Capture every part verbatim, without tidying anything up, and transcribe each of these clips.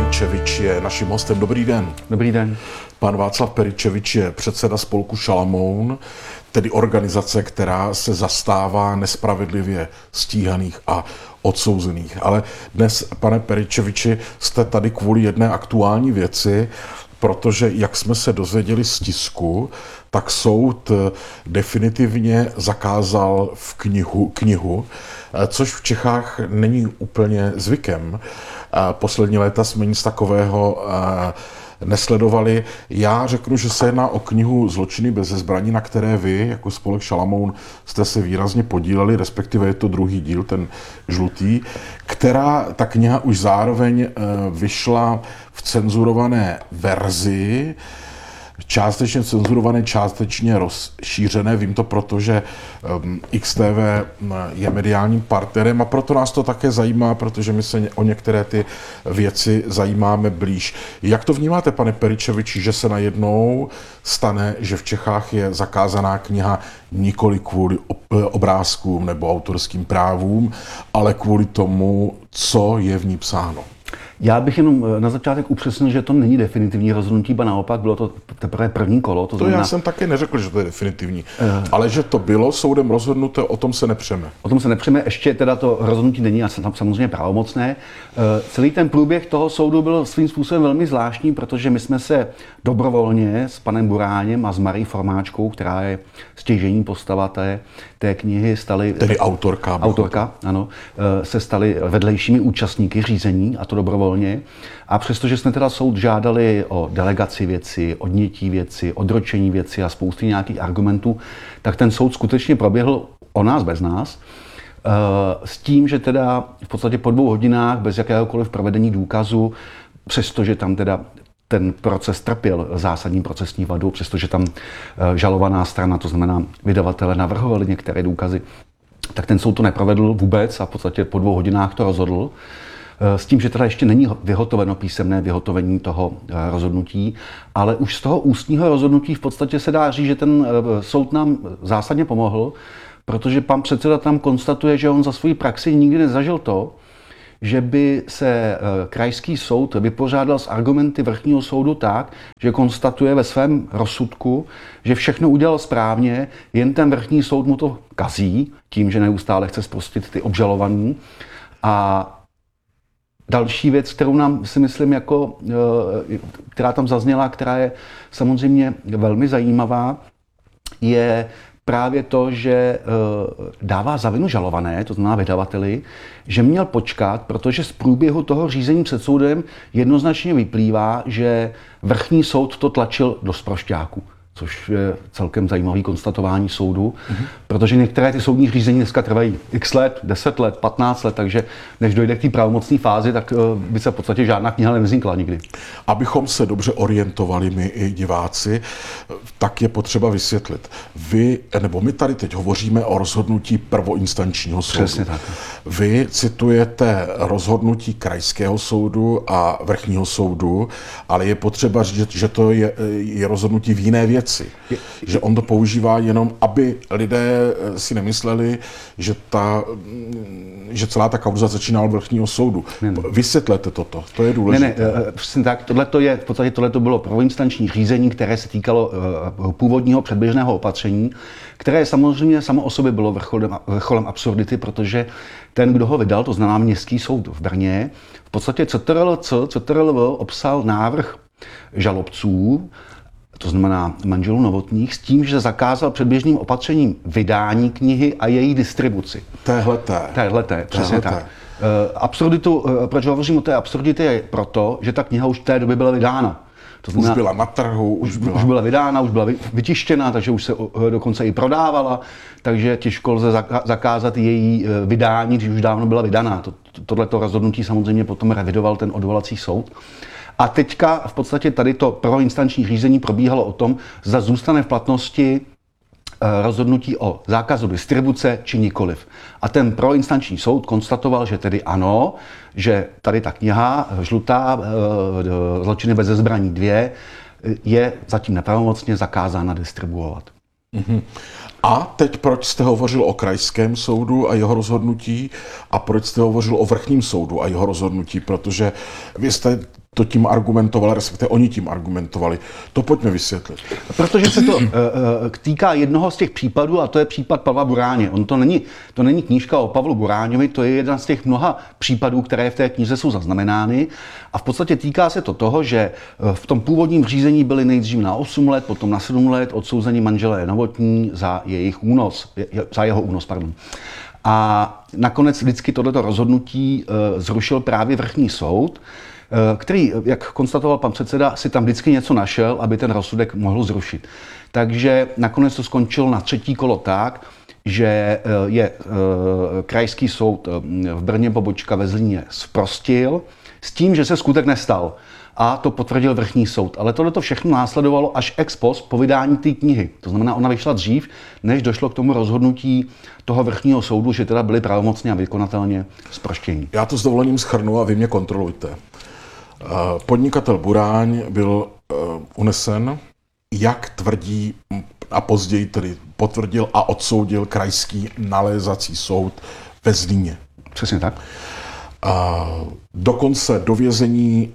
Peričevič je naším hostem. Dobrý den. Dobrý den. Pan Václav Peričevič je předseda spolku Šalamoun, tedy organizace, která se zastává nespravedlivě stíhaných a odsouzených. Ale dnes, pane Peričeviči, jste tady kvůli jedné aktuální věci, protože, jak jsme se dozvěděli z tisku, tak soud definitivně zakázal v knihu, knihu, což v Čechách není úplně zvykem. Poslední léta jsme nic takového nesledovali. Já řeknu, že se jedná o knihu Zločiny bez zbraní, na které vy, jako spolek Šalamoun, jste se výrazně podíleli, respektive je to druhý díl, ten žlutý, která, ta kniha už zároveň vyšla v cenzurované verzi, částečně cenzurované, částečně rozšířené. Vím to proto, že um, X T V je mediálním partnerem a proto nás to také zajímá, protože my se o některé ty věci zajímáme blíž. Jak to vnímáte, pane Peričeviči, že se najednou stane, že v Čechách je zakázaná kniha nikoli kvůli obrázkům nebo autorským právům, ale kvůli tomu, co je v ní psáno? Já bych jenom na začátek upřesnil, že to není definitivní rozhodnutí, ba naopak bylo to teprve první kolo. To, to znamená, já jsem také neřekl, že to je definitivní, uh, ale že to bylo soudem rozhodnuté, o tom se nepřeme. O tom se nepřeme, ještě teda to rozhodnutí není samozřejmě pravomocné. Uh, celý ten průběh toho soudu byl svým způsobem velmi zvláštní, protože my jsme se dobrovolně s panem Buráněm a s Marí Formáčkou, která je stěžejní postava té, té knihy, stali... Tedy autorka. Autorka, ano. Uh, se stali vedlejšími účastníky řízení, a to dobrovolně. A přestože jsme teda soud žádali o delegaci věci, odnětí věci, odročení věci a spousty nějakých argumentů, tak ten soud skutečně proběhl o nás bez nás. S tím, že teda v podstatě po dvou hodinách bez jakéhokoliv provedení důkazu, přestože tam teda ten proces trpěl zásadní procesní vadu, přestože tam žalovaná strana, to znamená vydavatele, navrhovali některé důkazy, tak ten soud to neprovedl vůbec a v podstatě po dvou hodinách to rozhodl. S tím, že teda ještě není vyhotoveno písemné vyhotovení toho rozhodnutí, ale už z toho ústního rozhodnutí v podstatě se dá říct, že ten soud nám zásadně pomohl, protože pan předseda tam konstatuje, že on za svoji praxi nikdy nezažil to, že by se krajský soud vypořádal s argumenty vrchního soudu tak, že konstatuje ve svém rozsudku, že všechno udělal správně, jen ten vrchní soud mu to kazí tím, že neustále chce zprostit ty obžalovaní. A další věc, kterou nám si myslím, jako, která tam zazněla, která je samozřejmě velmi zajímavá, je právě to, že dává za vinu žalované, to znamená vydavateli, že měl počkat, protože z průběhu toho řízení před soudem jednoznačně vyplývá, že vrchní soud to tlačil do sprošťáku, což je celkem zajímavý konstatování soudu, mm-hmm. protože některé ty soudní řízení dneska trvají x let, deset let, patnáct let, takže než dojde k té pravomocné fázi, tak by se v podstatě žádná kniha nevznikla nikdy. Abychom se dobře orientovali my i diváci, tak je potřeba vysvětlit. Vy, nebo my tady teď hovoříme o rozhodnutí prvoinstančního soudu. Přesně tak. Vy citujete rozhodnutí krajského soudu a vrchního soudu, ale je potřeba říct, že to je, je rozhodnutí v jiné věci. Je, že on to používá jenom, aby lidé si nemysleli, že, ta, že celá ta kauza začínala od vrchního soudu. Ne, ne. Vysvětlete toto, to je důležité. Ne, ne, přesně tak, tohleto je, v podstatě tohleto bylo prvoinstanční řízení, které se týkalo uh, původního předběžného opatření, které samozřejmě samo o sobě bylo vrcholem, vrcholem absurdity, protože ten, kdo ho vydal, to znamená Městský soud v Brně, v podstatě C T R L C, C T R L V obsal návrh žalobců, to znamená manželů Novotných, s tím, že zakázal předběžným opatřením vydání knihy a její distribuci. Téhleté. Téhleté, přesně tak. Absurditu, proč hovořím o té absurditě, je proto, že ta kniha už v té době byla vydána. To znamená, už byla na trhu, už byla... už byla vydána, už byla vytištěna, takže už se dokonce i prodávala, takže těžko lze zakázat její vydání, když už dávno byla vydaná. Tohleto rozhodnutí samozřejmě potom revidoval ten odvolací soud. A teďka v podstatě tady to prvoinstanční řízení probíhalo o tom, zda zůstane v platnosti rozhodnutí o zákazu distribuce či nikoliv. A ten prvoinstanční soud konstatoval, že tedy ano, že tady ta kniha žlutá Zločiny bez zbraní dva je zatím nepravomocně zakázána distribuovat. Mm-hmm. A teď proč jste hovořil o krajském soudu a jeho rozhodnutí a proč jste hovořil o vrchním soudu a jeho rozhodnutí, protože vy jste to tím argumentovali, respektive oni tím argumentovali. To pojďme vysvětlit. Protože se to uh, uh, týká jednoho z těch případů, a to je případ Pavla Buráně. On to není, to není knížka o Pavlu Buráňovi, to je jeden z těch mnoha případů, které v té knize jsou zaznamenány. A v podstatě týká se to toho, že v tom původním řízení byli nejdřív na osm let, potom na sedm let odsouzeni manželé Novotní za jejich únos, za jeho únos, pardon. A nakonec vždycky tohleto rozhodnutí uh, zrušil právě vrchní soud, který, jak konstatoval pan předseda, si tam vždycky něco našel, aby ten rozsudek mohl zrušit. Takže nakonec to skončilo na třetí kolo tak, že je krajský soud v Brně pobočka ve Zlíně zprostil s tím, že se skutek nestal. A to potvrdil vrchní soud. Ale tohleto všechno následovalo až ex post po vydání té knihy. To znamená, ona vyšla dřív, než došlo k tomu rozhodnutí toho vrchního soudu, že teda byli pravomocně a vykonatelně zproštění. Já to s dovolením shrnu a vy mě kontrolujte. Podnikatel Buráň byl unesen, jak tvrdí a později tedy potvrdil a odsoudil krajský nalézací soud ve Zlíně. Přesně tak. Dokonce do vězení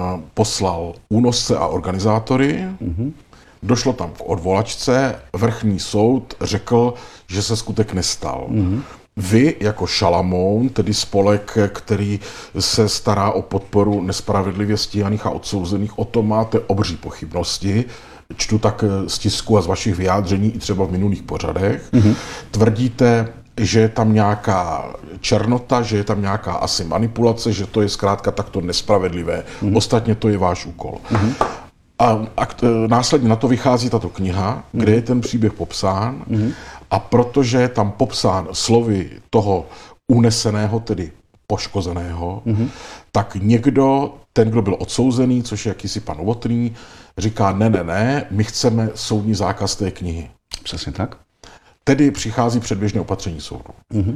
poslal únosce a organizátory. Mm-hmm. Došlo tam k odvolačce. Vrchní soud řekl, že se skutek nestal. Mm-hmm. Vy jako Šalamoun, tedy spolek, který se stará o podporu nespravedlivě stíhaných a odsouzených, o tom máte obří pochybnosti. Čtu tak z tisku a z vašich vyjádření i třeba v minulých pořadech. Mm-hmm. Tvrdíte, že je tam nějaká černota, že je tam nějaká asi manipulace, že to je zkrátka takto nespravedlivé. Mm-hmm. Ostatně to je váš úkol. Mm-hmm. A, a následně na to vychází tato kniha, mm-hmm. kde je ten příběh popsán. Mm-hmm. A protože je tam popsán slovy toho uneseného, tedy poškozeného, mm-hmm. tak někdo, ten, kdo byl odsouzený, což je jakýsi pan Novotný, říká ne, ne, ne, my chceme soudní zákaz té knihy. Přesně tak. Tedy přichází předběžné opatření soudu, mm-hmm.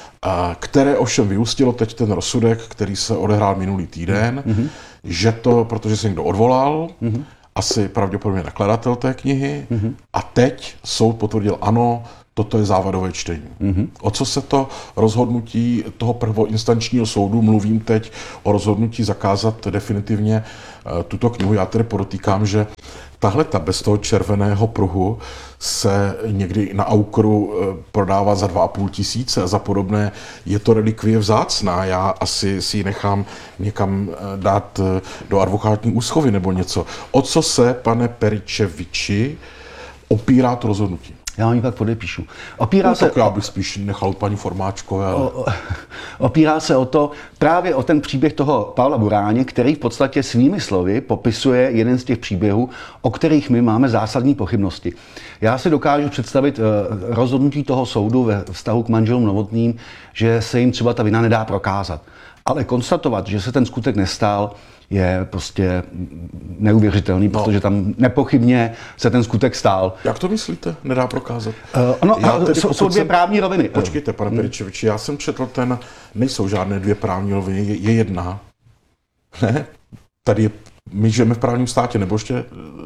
a které ovšem vyústilo teď ten rozsudek, který se odehrál minulý týden, mm-hmm. že to, protože se někdo odvolal, mm-hmm. asi pravděpodobně nakladatel té knihy, mm-hmm. a teď soud potvrdil ano, toto je závadové čtení. Mm-hmm. O co se to rozhodnutí toho prvoinstančního soudu, mluvím teď o rozhodnutí zakázat definitivně uh, tuto knihu. Já tedy podotýkám, že tahle ta bez toho červeného pruhu se někdy na Aukru uh, prodává za dva a půl tisíce a za podobné. Je to relikvie vzácná. Já asi si ji nechám někam uh, dát uh, do advokátní úschovy nebo něco. O co se, pane Peričeviči, opírá to rozhodnutí? Já vám ji pak podepíšu. Opírá no, se tak já bych spíš nechal paní Formáčkové. Ale... O, o, opírá se o to, právě o ten příběh toho Pavla Buráně, který v podstatě svými slovy popisuje jeden z těch příběhů, o kterých my máme zásadní pochybnosti. Já si dokážu představit uh, rozhodnutí toho soudu ve vztahu k manželům Novotným, že se jim třeba ta vina nedá prokázat. Ale konstatovat, že se ten skutek nestal, je prostě neuvěřitelný, no. Protože tam nepochybně se ten skutek stál. Jak to myslíte? Nedá prokázat? Uh, no, tedy, jsou, jsou dvě jsem... právní roviny. Počkejte, pane hmm. Peričeviči, já jsem četl ten, nejsou žádné dvě právní roviny, je, je jedna. Ne? Tady je, my žijeme v právním státě, nebo ještě...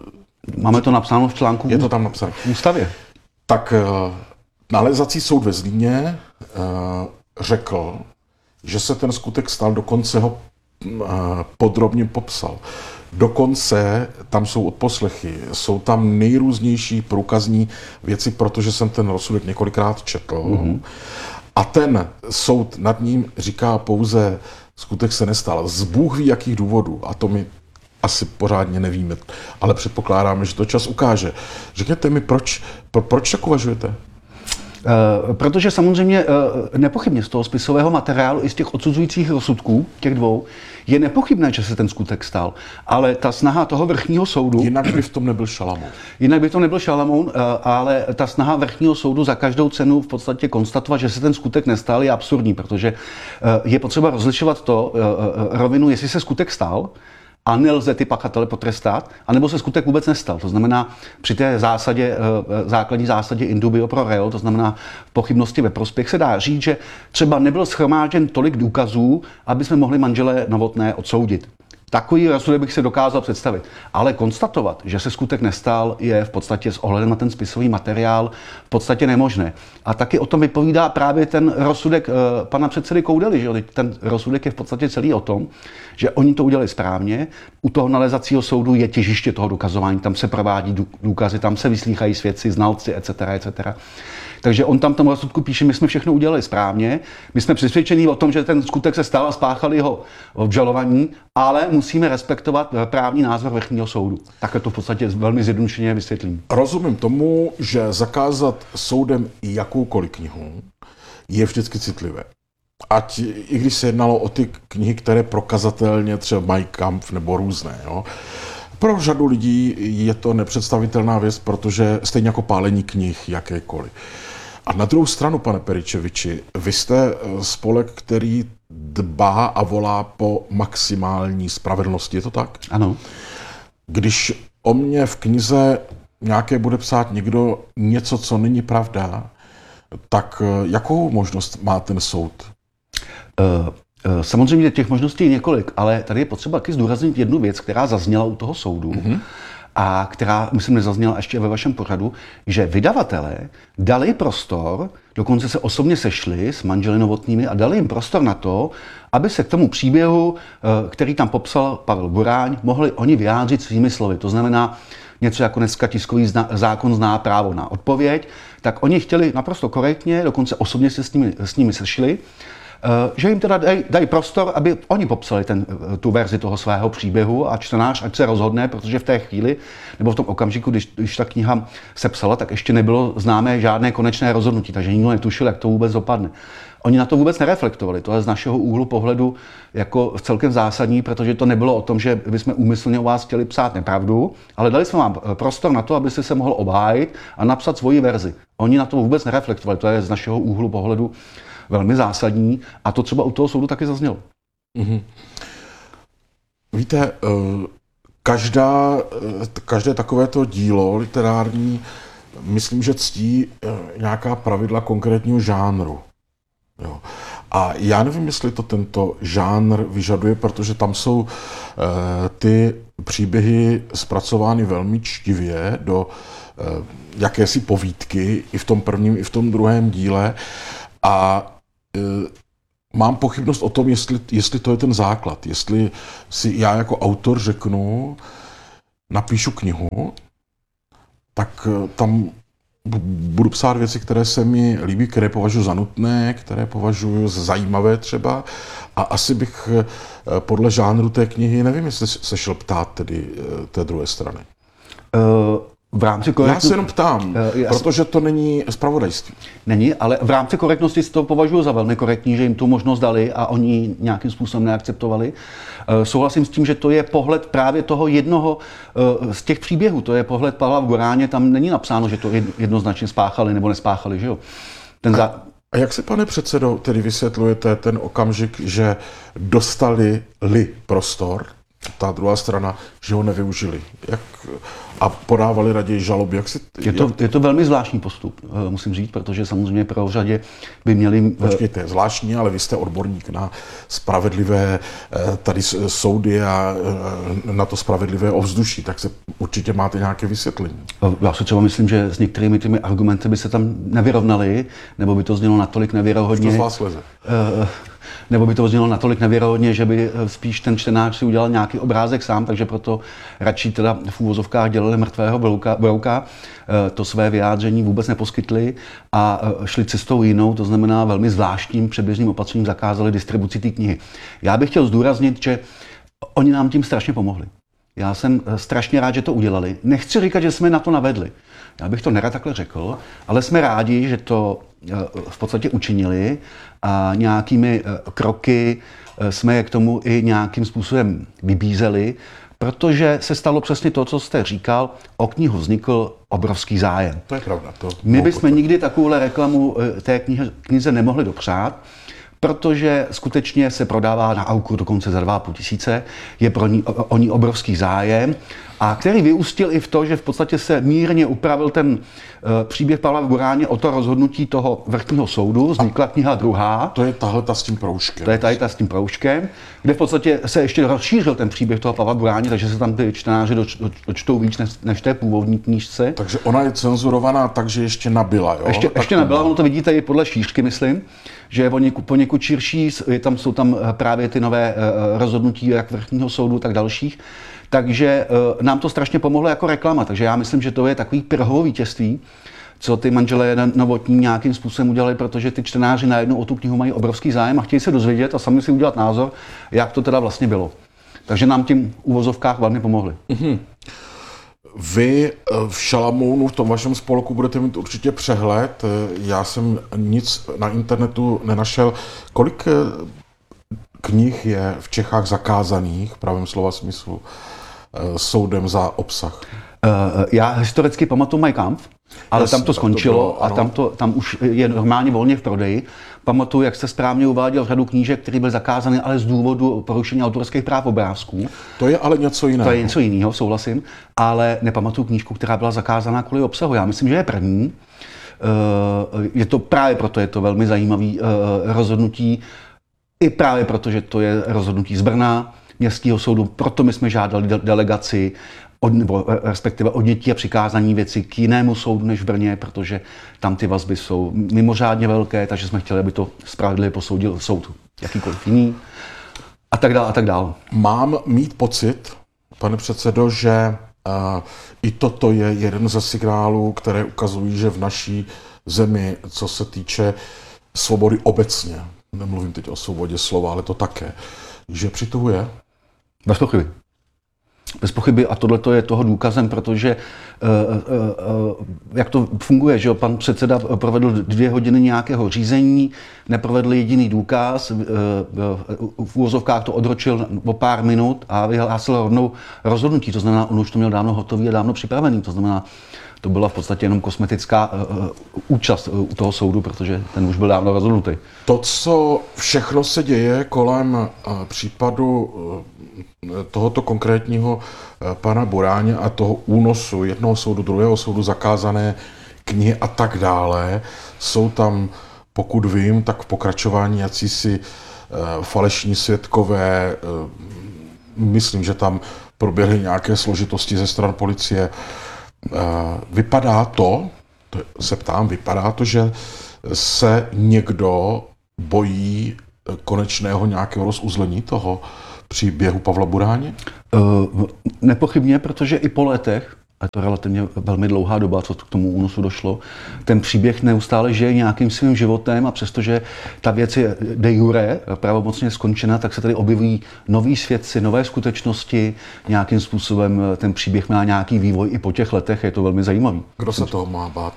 Máme to napsáno v článku. Je to tam napsáno. V ústavě. Tak uh, nalézací soud ve Zlíně uh, řekl, že se ten skutek stal, dokonce ho podrobně popsal. Dokonce tam jsou odposlechy, jsou tam nejrůznější průkazní věci, protože jsem ten rozsudek několikrát četl. Mm-hmm. A ten soud nad ním říká pouze, skutek se nestal. Z Bůh ví jakých důvodů. A to my asi pořádně nevíme. Ale předpokládáme, že to čas ukáže. Řekněte mi, proč, pro, proč tak uvažujete? Uh, protože samozřejmě uh, nepochybně z toho spisového materiálu i z těch odsuzujících rozsudků, těch dvou, je nepochybné, že se ten skutek stal. Ale ta snaha toho vrchního soudu... Jinak by v tom nebyl Šalamoun. Jinak by to nebyl Šalamoun, uh, ale ta snaha vrchního soudu za každou cenu v podstatě konstatovat, že se ten skutek nestal, je absurdní, protože uh, je potřeba rozlišovat to uh, uh, rovinu, jestli se skutek stal, a nelze ty pachatele potrestat, anebo se skutek vůbec nestal. To znamená, při té zásadě, základní zásadě in dubio pro reo, to znamená pochybnosti ve prospěch, se dá říct, že třeba nebyl shromážděn tolik důkazů, aby jsme mohli manželé Novotné odsoudit. Takový rozsudek bych si dokázal představit. Ale konstatovat, že se skutek nestal, je v podstatě s ohledem na ten spisový materiál v podstatě nemožné. A taky o tom vypovídá právě ten rozsudek uh, pana předsedy Koudely, že ten rozsudek je v podstatě celý o tom, že oni to udělali správně. U toho nalezacího soudu je těžiště toho dokazování, tam se provádí důkazy, tam se vyslýchají svědci, znalci, et cetera, et cetera. Takže on tam v tom rozsudku píše, my jsme všechno udělali správně, my jsme přesvědčení o tom, že ten skutek se stal a spáchali ho obžalovaní, ale musíme respektovat právní názor vrchního soudu. Takhle to v podstatě velmi zjednodušeně vysvětlím. Rozumím tomu, že zakázat soudem jakoukoliv knihu je vždycky citlivé. Ať i když se jednalo o ty knihy, které prokazatelně třeba mají Kampf nebo různé. Jo. Pro řadu lidí je to nepředstavitelná věc, protože stejně jako pálení knih jakékoliv. A na druhou stranu, pane Peričeviči, vy jste spolek, který dbá a volá po maximální spravedlnosti, je to tak? Ano. Když o mně v knize nějaké bude psát někdo něco, co není pravda, tak jakou možnost má ten soud? Uh... Samozřejmě těch možností je několik, ale tady je potřeba taky zdůraznit jednu věc, která zazněla u toho soudu mm-hmm. a která, myslím, nezazněla ještě ve vašem pořadu, že vydavatelé dali prostor, dokonce se osobně sešli s manželi Novotnými a dali jim prostor na to, aby se k tomu příběhu, který tam popsal Pavel Buráň, mohli oni vyjádřit svými slovy. To znamená něco jako dneska tiskový zna, zákon zná právo na odpověď, tak oni chtěli naprosto korektně, dokonce osobně se s nimi, s nimi sešli, že jim teda dají, dají prostor, aby oni popsali ten, tu verzi toho svého příběhu a čtenář ať se rozhodne, protože v té chvíli, nebo v tom okamžiku, když, když ta kniha se psala, tak ještě nebylo známé žádné konečné rozhodnutí, takže nikdo netušil, jak to vůbec dopadne. Oni na to vůbec nereflektovali, to je z našeho úhlu pohledu jako celkem zásadní, protože to nebylo o tom, že bychom úmyslně o vás chtěli psát nepravdu, ale dali jsme vám prostor na to, abyste se mohl obhájit a napsat svoji verzi. Oni na to vůbec nereflektovali, to je z našeho úhlu pohledu velmi zásadní a to třeba u toho soudu taky zaznělo. Mm-hmm. Víte, každá, každé takovéto dílo literární, myslím, že ctí nějaká pravidla konkrétního žánru. Jo. A já nevím, jestli to tento žánr vyžaduje, protože tam jsou ty příběhy zpracovány velmi čtivě do jakési povídky, i v tom prvním, i v tom druhém díle. A e, mám pochybnost o tom, jestli, jestli to je ten základ. Jestli si já jako autor řeknu, napíšu knihu, tak tam budu psát věci, které se mi líbí, které považuji za nutné, které považuji za zajímavé třeba. A asi bych podle žánru té knihy, nevím, jestli se šel ptát tedy té druhé strany. Uh... V rámci korektnosti... Já se jenom ptám, uh, protože to není zpravodajství. Není, ale v rámci korektnosti to považuji za velmi korektní, že jim tu možnost dali a oni nějakým způsobem neakceptovali. Uh, souhlasím s tím, že to je pohled právě toho jednoho uh, z těch příběhů. To je pohled Pavla v Buráně, tam není napsáno, že to jednoznačně spáchali nebo nespáchali, že jo? Ten za... A jak si, pane předsedo, tedy vysvětlujete ten okamžik, že dostali-li prostor, ta druhá strana, že ho nevyužili? Jak... A podávali raději žaloby. Jak si, je, to, jak... je to velmi zvláštní postup, musím říct, protože samozřejmě pro řadě by měli... Počkejte, zvláštní, ale vy jste odborník na spravedlivé tady soudy a na to spravedlivé ovzduší, tak se určitě máte nějaké vysvětlení. Já si třeba myslím, že s některými těmi argumenty by se tam nevyrovnali, nebo by to znělo natolik nevěrohodně. To z vás leze. Uh, nebo by to znělo natolik nevěrohodně, že by spíš ten čtenář si udělal nějaký obrázek sám, takže proto radši teda v úvozovkách dělali mrtvého brouka, brouka, to své vyjádření vůbec neposkytli a šli cestou jinou, to znamená velmi zvláštním předběžným opatřením zakázali distribuci té knihy. Já bych chtěl zdůraznit, že oni nám tím strašně pomohli. Já jsem strašně rád, že to udělali. Nechci říkat, že jsme na to navedli. Já bych to nerad takhle řekl, ale jsme rádi, že to v podstatě učinili a nějakými kroky jsme je k tomu i nějakým způsobem vybízeli, protože se stalo přesně to, co jste říkal, o knihu vznikl obrovský zájem. To je pravda. To My bychom nikdy takovouhle reklamu té knihe, knize nemohli dopřát, protože skutečně se prodává na auku dokonce za dva a půl tisíce, je pro ní, o ní obrovský zájem a který vyústil i v to, že v podstatě se mírně upravil ten uh, příběh Pavla Buráně o to rozhodnutí toho vrchního soudu, vznikla kniha druhá. To je tahle ta s tím proužkem. To je tady ta s tím proužkem, kde v podstatě se ještě rozšířil ten příběh toho Pavla Buráně, takže se tam ty čtenáři doč, doč, dočtou víc než, než té původní knížce. Takže ona je cenzurovaná, takže ještě nabyla, jo? Ještě, tak ještě nabyla, ono to vidíte i podle šířky, myslím, že je poněkud, poněkud širší, je tam, jsou tam právě ty nové uh, rozhodnutí jak vrchního soudu, tak dalších. Takže uh, nám to strašně pomohlo jako reklama, takže já myslím, že to je takový Pyrrhovo vítězství, co ty manželé Novotní nějakým způsobem udělali, protože ty čtenáři najednou o tu knihu mají obrovský zájem a chtějí se dozvědět a sami si udělat názor, jak to teda vlastně bylo. Takže nám tím v uvozovkách velmi pomohli. Mm-hmm. Vy v Šalamounu, v tom vašem spolku, budete mít určitě přehled. Já jsem nic na internetu nenašel. Kolik knih je v Čechách zakázaných, v pravém slova smyslu, soudem za obsah? Já historicky pamatuju Mein Kampf, ale Jasně, tam to skončilo to bylo, a tam, to, tam už je normálně volně v prodeji. Pamatuju, jak jste správně uváděl řadu knížek, které byly zakázány, ale z důvodu porušení autorských práv obrázků. To je ale něco jiného. To je něco jiného, souhlasím, ale nepamatuju knížku, která byla zakázána kvůli obsahu. Já myslím, že je první. Je to právě proto, je to velmi zajímavý rozhodnutí, i právě proto, že to je rozhodnutí z Brna, městského soudu, proto my jsme žádali delegaci, od, nebo respektive odnětí a přikázání věci k jinému soudu než v Brně, protože tam ty vazby jsou mimořádně velké, takže jsme chtěli, aby to spravedlivě posoudil soud jakýkoliv jiný a tak dále a tak dále. Mám mít pocit, pane předsedo, že uh, i toto je jeden ze signálů, které ukazují, že v naší zemi, co se týče svobody obecně, nemluvím teď o svobodě slova, ale to také, že přituhuje? Bez pochyby. Bez pochyby a tohle je toho důkazem, protože uh, uh, uh, jak to funguje, že jo, pan předseda provedl dvě hodiny nějakého řízení, neprovedl jediný důkaz, uh, uh, v úvozovkách to odročil o pár minut a vyhlásil rovnou rozhodnutí, to znamená, on už to měl dávno hotový a dávno připravený, to znamená, to byla v podstatě jenom kosmetická uh, účast u toho soudu, protože ten už byl dávno rozhodnutý. To, co všechno se děje kolem uh, případu uh, tohoto konkrétního uh, pana Buráně a toho únosu jednoho soudu, druhého soudu, zakázané knihy a tak dále, jsou tam, pokud vím, tak v pokračování jacísi uh, falešní svědkové, uh, myslím, že tam proběhly nějaké složitosti ze stran policie. Vypadá to, to se ptám, vypadá to, že se někdo bojí konečného nějakého rozuzlení toho příběhu Pavla Buráně? Uh, nepochybně, protože i po letech, a to relativně velmi dlouhá doba, co k tomu únosu došlo, ten příběh neustále žije nějakým svým životem a přestože ta věc je de jure pravomocně skončena, tak se tady objevují noví svědci, nové skutečnosti, nějakým způsobem ten příběh má nějaký vývoj i po těch letech, je to velmi zajímavý. Kdo se toho má bát?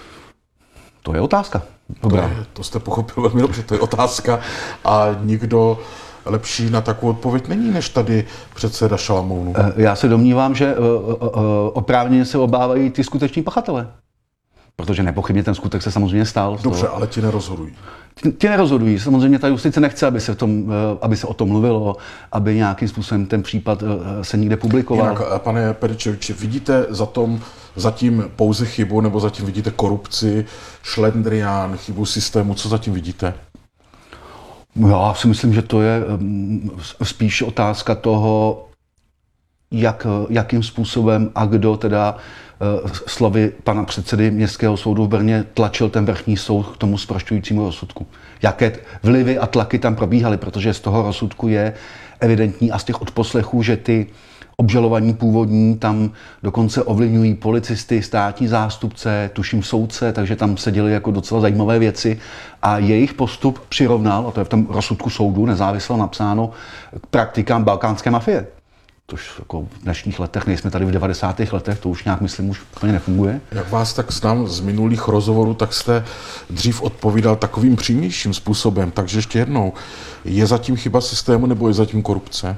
To je otázka. To, je, to jste pochopil velmi dobře, to je otázka a nikdo lepší na takovou odpověď není, než tady předseda Šalamounu. Já se domnívám, že oprávněně se obávají ty skuteční pachatele. Protože nepochybně ten skutek se samozřejmě stal. Dobře, ale ti nerozhodují. Ti, ti nerozhodují. Samozřejmě ta justice nechce, aby se, v tom, aby se o tom mluvilo, aby nějakým způsobem ten případ se někde publikoval. Jinak, pane Peričeviči, vidíte za tom zatím pouze chybu, nebo zatím vidíte korupci, šlendrián, chybu systému, co zatím vidíte? Já si myslím, že to je spíš otázka toho, jak, jakým způsobem a kdo teda slovy pana předsedy Městského soudu v Brně tlačil ten vrchní soud k tomu zprošťujícímu rozsudku. Jaké vlivy a tlaky tam probíhaly, protože z toho rozsudku je evidentní a z těch odposlechů, že ty obžalovaní původní tam dokonce ovlivňují policisty, státní zástupce, tuším soudce, takže tam se děly jako docela zajímavé věci a jejich postup přirovnal, a to je v tom rozsudku soudu nezávisle napsáno, k praktikám balkánské mafie. Tož jako v dnešních letech, nejsme tady v devadesátých letech, to už nějak, myslím, už úplně nefunguje. Jak vás tak znám z minulých rozhovorů, tak jste dřív odpovídal takovým přímějším způsobem, takže ještě jednou, je zatím chyba systému nebo je zatím korupce?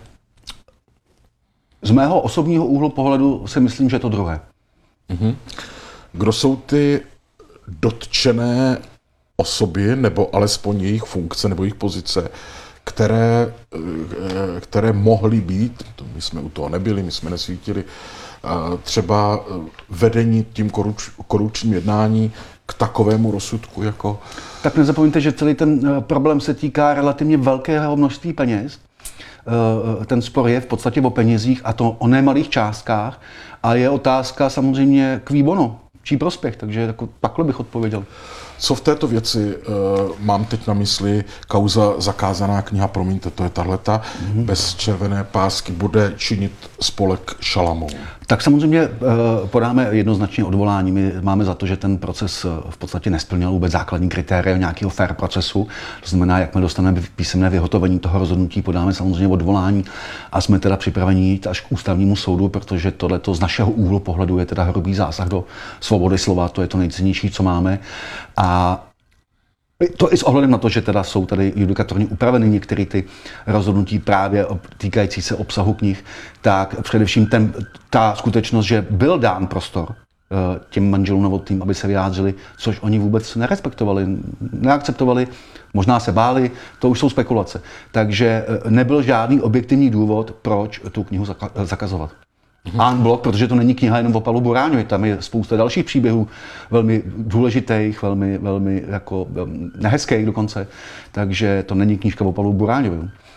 Z mého osobního úhlu pohledu si myslím, že je to druhé. Mhm. Kdo jsou ty dotčené osoby, nebo alespoň jejich funkce nebo jejich pozice, které, které mohly být, my jsme u toho nebyli, my jsme nesvítili, třeba vedení tím koruč, korupčním jednání k takovému rozsudku jako... Tak nezapomeňte, že celý ten problém se týká relativně velkého množství peněz. Ten spor je v podstatě o penězích a to o nemalých částkách a je otázka samozřejmě kví bono, čí prospěch, takže jako, takhle bych odpověděl. Co v této věci, uh, mám teď na mysli kauza Zakázaná kniha, promiňte, to je tahleta, mm-hmm. bez červené pásky, bude činit spolek Šalamoun? Tak samozřejmě uh, podáme jednoznačně odvolání. My máme za to, že ten proces v podstatě nesplnil vůbec základní kritéria nějakého fair procesu. To znamená, jak my dostaneme písemné vyhotovení toho rozhodnutí, podáme samozřejmě odvolání a jsme teda připraveni jít až k ústavnímu soudu, protože tohleto z našeho úhlu pohledu je teda hrubý zásah do svobody slova, to je to nejcennější, co máme. A to i s ohledem na to, že teda jsou tady judikatorně upraveny některé ty rozhodnutí právě týkající se obsahu knih, tak především ten, ta skutečnost, že byl dán prostor těm manželům novotným, aby se vyjádřili, což oni vůbec nerespektovali, neakceptovali, možná se báli, to už jsou spekulace. Takže nebyl žádný objektivní důvod, proč tu knihu zakazovat. En bloc, protože to není kniha jenom o Pavlu Boráňovi, tam je spousta dalších příběhů, velmi důležitých, velmi, velmi jako nehezkých dokonce, takže to není knížka o Pavlu Boráňovi.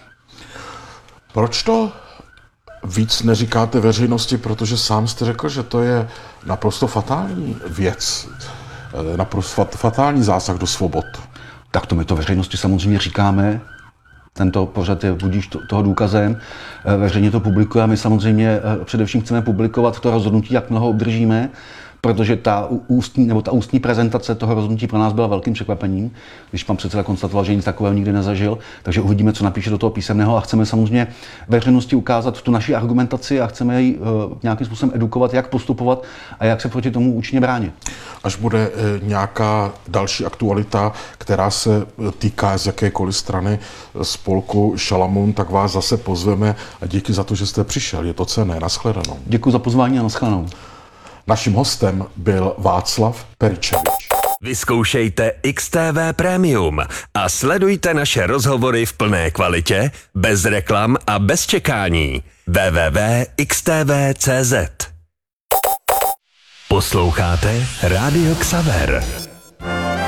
Proč to víc neříkáte veřejnosti, protože sám jste řekl, že to je naprosto fatální věc, naprosto fatální zásah do svobod. Tak to my to veřejnosti samozřejmě říkáme. Tento pořad je budíš toho důkazem. Veřejně to publikujeme. My samozřejmě především chceme publikovat to rozhodnutí, jak mnoho obdržíme, protože ta ústní, nebo ta ústní prezentace toho rozhodnutí pro nás byla velkým překvapením, když pan předseda konstatoval, že nic takového nikdy nezažil. Takže uvidíme, co napíše do toho písemného a chceme samozřejmě veřejnosti ukázat tu naši argumentaci a chceme ji uh, nějakým způsobem edukovat, jak postupovat a jak se proti tomu účinně bránit. Až bude nějaká další aktualita, která se týká z jakékoliv strany spolku Šalamoun, tak vás zase pozveme a díky za to, že jste přišel. Je to cenné. Naschledanou. Děkuji za pozvání a naschledanou. Naším hostem byl Václav Peričevič. Vyzkoušejte X T V Premium a sledujte naše rozhovory v plné kvalitě, bez reklam a bez čekání. w w w tečka x t v tečka c z Posloucháte Rádio Xaver.